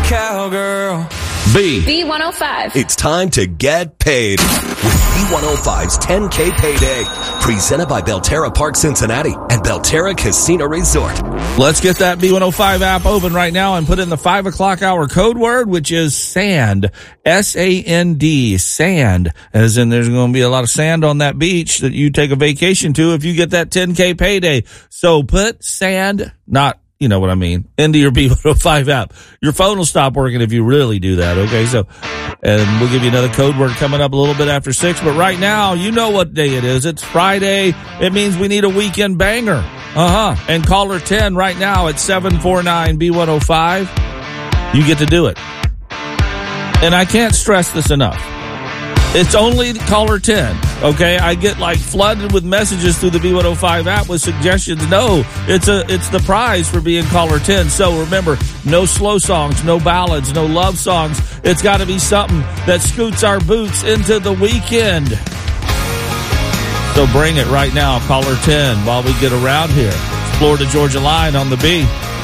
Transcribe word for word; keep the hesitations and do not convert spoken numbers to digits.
cowgirl. B. B one oh five. It's time to get paid with B one oh five's ten K Payday. Presented by Belterra Park Cincinnati and Belterra Casino Resort. Let's get that B one oh five app open right now and put in the five o'clock hour code word, which is SAND. S A N D. SAND. As in there's going to be a lot of sand on that beach that you take a vacation to if you get that ten K payday. So put SAND, not, you know what I mean, into your B one oh five app. Your phone will stop working if you really do that, okay? So, and we'll give you another code word coming up a little bit after six. But right now, you know what day it is. It's Friday. It means we need a weekend banger. Uh-huh. And caller ten right now at seven four nine B one oh five. You get to do it. And I can't stress this enough. It's only caller ten, okay? I get like flooded with messages through the B one oh five app with suggestions. No, it's a it's the prize for being caller ten. So remember, no slow songs, no ballads, no love songs. It's got to be something that scoots our boots into the weekend. So bring it right now, caller ten, while we get around here. Florida Georgia Line on the B.